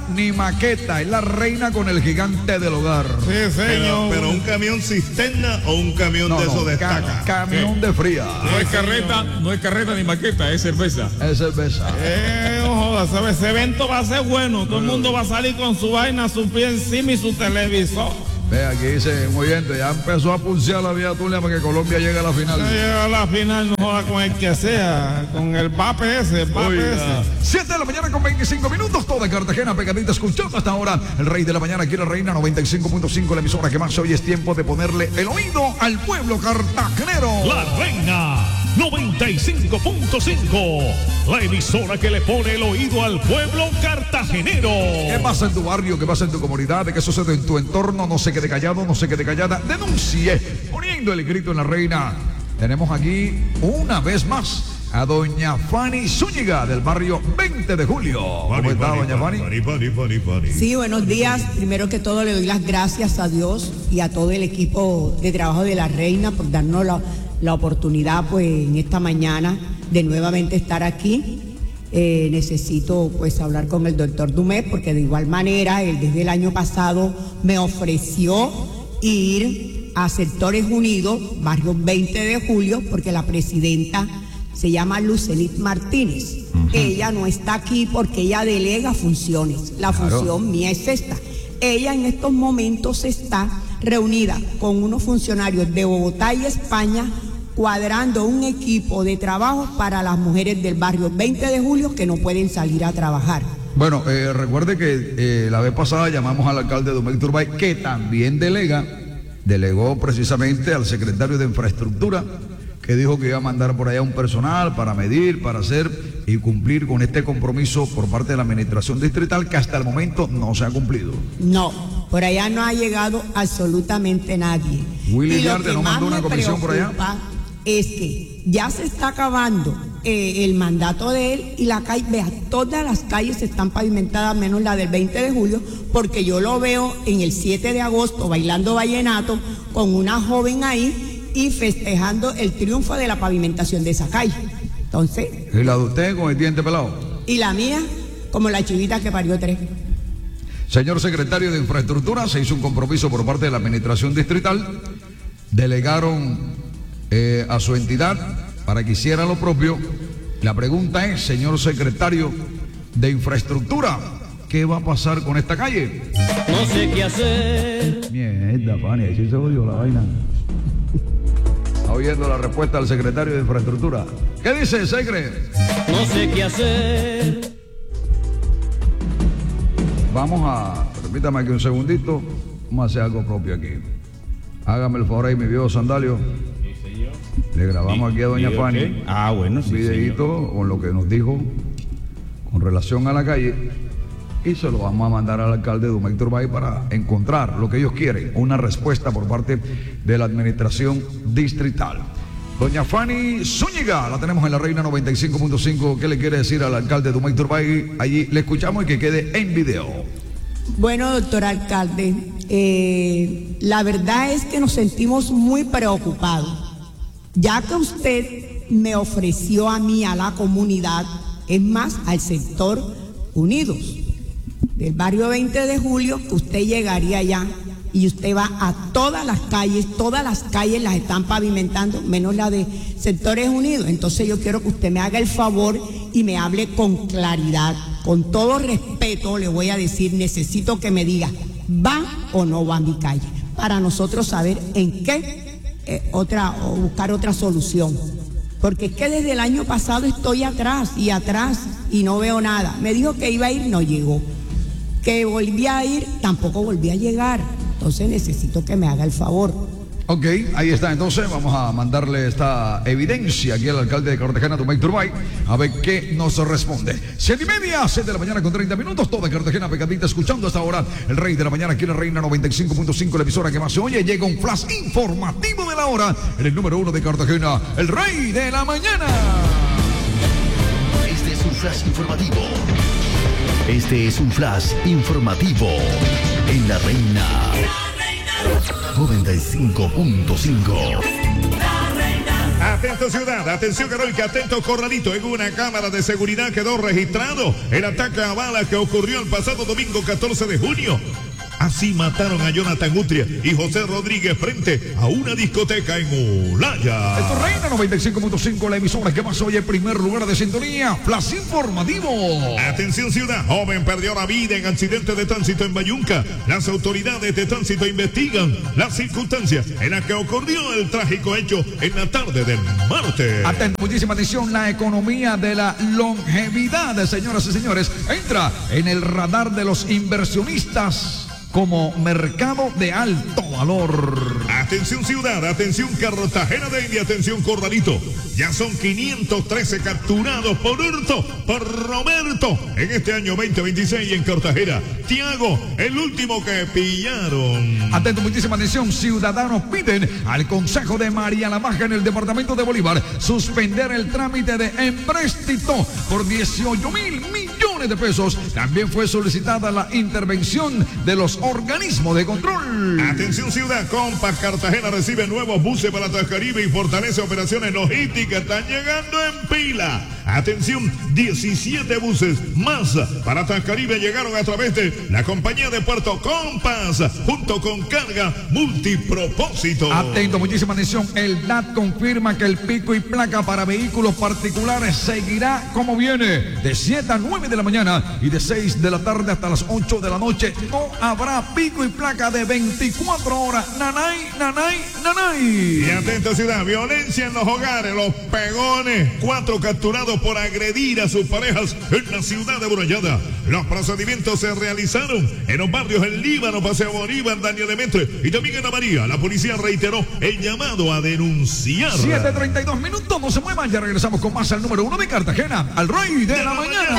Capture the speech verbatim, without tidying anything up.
ni maqueta. Es la reina con el gigante del hogar. Sí, señor. Pero, pero un camión cisterna o un camión No, de no, esos de ca- estaca. camión de fría. No es carreta, no es carreta ni maqueta, es cerveza. Es cerveza. Eh, ojo, ¿sabes? Ese evento va a ser bueno. Todo el mundo va a salir con su vaina, su pie encima y su televisor. Ve, aquí dice un oyente, ya empezó a pulsear la vía Tulia para que Colombia llegue a la final. No llega a la final, no joda con el que sea, con el vape ese, el vape Oiga. ese. siete de la mañana con veinticinco minutos, toda Cartagena pegadita escuchando hasta ahora. El rey de la mañana aquí la reina noventa y cinco punto cinco, la emisora que más hoy es tiempo de ponerle el oído al pueblo cartagenero. La Reina noventa y cinco punto cinco, la emisora que le pone el oído al pueblo cartagenero. ¿Qué pasa en tu barrio? ¿Qué pasa en tu comunidad? ¿Qué sucede en tu entorno? No se quede callado, no se quede callada. Denuncie poniendo el grito en la reina. Tenemos aquí una vez más a doña Fanny Zúñiga del barrio veinte de julio. ¿Cómo está, doña Fanny? Pani, pani, pani, pani. Sí, buenos días. Primero que todo le doy las gracias a Dios y a todo el equipo de trabajo de la reina por darnos la, la oportunidad pues en esta mañana de nuevamente estar aquí. Eh, necesito pues hablar con el doctor Dumet porque de igual manera él desde el año pasado me ofreció ir a Sectores Unidos, barrio veinte de julio, porque la presidenta se llama Lucenit Martínez. Uh-huh. Ella no está aquí porque ella delega funciones. La Claro. función mía es esta. Ella en estos momentos está reunida con unos funcionarios de Bogotá y España cuadrando un equipo de trabajo para las mujeres del barrio veinte de julio que no pueden salir a trabajar. Bueno, eh, recuerde que eh, la vez pasada llamamos al alcalde Domecq Turbay, que también delega, delegó precisamente al secretario de Infraestructura, que dijo que iba a mandar por allá un personal para medir, para hacer y cumplir con este compromiso por parte de la administración distrital que hasta el momento no se ha cumplido. No, por allá no ha llegado absolutamente nadie. Willy Y lo Yarde que no más mandó una me comisión por allá. preocupa es que ya se está acabando eh, el mandato de él y la calle, vea, todas las calles están pavimentadas menos la del veinte de julio, porque yo lo veo en el siete de agosto bailando vallenato con una joven ahí y festejando el triunfo de la pavimentación de esa calle. Entonces, ¿Y la de usted con el diente pelado? y la mía, como la chivita que parió tres. Señor secretario de Infraestructura, se hizo un compromiso por parte de la administración distrital, delegaron eh, a su entidad para que hiciera lo propio. La pregunta es, señor secretario de Infraestructura, ¿qué va a pasar con esta calle? No sé qué hacer. Mierda, Fanny, así se odió la vaina. Está oyendo la respuesta del secretario de Infraestructura. ¿Qué dice, secre? No sé qué hacer. Vamos a, permítame aquí un segundito, vamos a hacer algo propio aquí. Hágame el favor ahí, mi viejo Sandalio. Le grabamos aquí a doña Fanny Ah, bueno, sí, un videíto con lo que nos dijo con relación a la calle y se lo vamos a mandar al alcalde Domecq Turbay para encontrar lo que ellos quieren, una respuesta por parte de la administración distrital. Doña Fanny Zúñiga, la tenemos en la Reina noventa y cinco punto cinco. ¿Qué le quiere decir al alcalde Domecq Turbay? Allí le escuchamos y que quede en video. Bueno, doctor alcalde, eh, la verdad es que nos sentimos muy preocupados, ya que usted me ofreció a mí, a la comunidad, es más, al sector Unidos, del barrio veinte de julio, que usted llegaría allá y usted va a todas las calles, todas las calles las están pavimentando, menos la de Sectores Unidos. Entonces yo quiero que usted me haga el favor y me hable con claridad, con todo respeto le voy a decir, necesito que me diga, ¿va o no va a mi calle? Para nosotros saber en qué eh, otra, o buscar otra solución. Porque es que desde el año pasado estoy atrás y atrás y no veo nada. Me dijo que iba a ir, no llegó. Que volvía a ir, tampoco volví a llegar. Entonces necesito que me haga el favor. Ok, ahí está. Entonces vamos a mandarle esta evidencia aquí al alcalde de Cartagena, Domecq Turbay, a ver qué nos responde. Siete y media, siete de la mañana con treinta minutos, toda Cartagena pegadita escuchando hasta ahora el Rey de la Mañana aquí en la Reina noventa y cinco punto cinco, la emisora que más se oye. Llega un flash informativo de la hora en el número uno de Cartagena, el Rey de la Mañana. Este es un flash informativo. Este es un flash informativo en la Reina noventa y cinco punto cinco. La Reina Atento ciudad, atención heroica, atento Corralito. En una cámara de seguridad quedó registrado el ataque a balas que ocurrió el pasado domingo catorce de junio. Así mataron a Jonathan Utria y José Rodríguez frente a una discoteca en Olaya. Esto Reina noventa y cinco punto cinco, la emisora que más hoy en primer lugar de sintonía. Flash informativo. Atención ciudad, joven perdió la vida en accidente de tránsito en Bayunca. Las autoridades de tránsito investigan las circunstancias en las que ocurrió el trágico hecho en la tarde del martes. Atento, muchísima atención, la economía de la longevidad, señoras y señores, entra en el radar de los inversionistas como mercado de alto valor. Atención ciudad, atención Cartagena de India, atención Corralito. Ya son quinientos trece capturados por hurto por Roberto en este año veinte veintiséis en Cartagena. Tiago, el último que pillaron. Atento, muchísima atención, ciudadanos piden al Consejo de María la Baja en el departamento de Bolívar suspender el trámite de empréstito por dieciocho mil millones de pesos. También fue solicitada la intervención de los organismos de control. Atención ciudad, Compass Cartagena recibe nuevos buses para Transcaribe y fortalece operaciones logísticas. Están llegando en pila. Atención, diecisiete buses más para Transcaribe llegaron a través de la compañía de Puerto Compass junto con carga multipropósito. Atento, muchísima atención, el D A T confirma que el pico y placa para vehículos particulares seguirá como viene, de siete a nueve de la mañana y de seis de la tarde hasta las ocho de la noche. No habrá pico y placa de veinticuatro horas. Nanay, nanay, nanay. Y atento ciudad, violencia en los hogares, los pegones, cuatro capturados por agredir a sus parejas en la ciudad de Burayada. Los procedimientos se realizaron en los barrios El Líbano, Paseo Bolívar, Daniel Demetre y también en La María. La policía reiteró el llamado a denunciar. siete treinta y dos minutos, no se muevan, ya regresamos con más al número uno de Cartagena, al Rey de, de la, la mañana. mañana.